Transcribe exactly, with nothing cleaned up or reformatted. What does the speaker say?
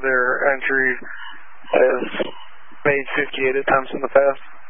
their entry has made fifty-eight attempts in the past.